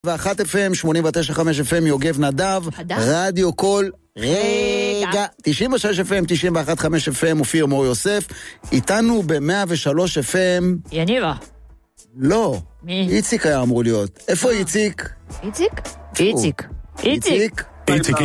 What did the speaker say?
ו1 FM, 89.5 FM, יוגב נדב, רדיו קול רגע, 96 FM, 91.5 FM, אופיר מור יוסף, איתנו ב-103 FM. יניבה. לא, מי? איציק היה אמור להיות. איפה איציק? איציק? איציק. איציק? איציק.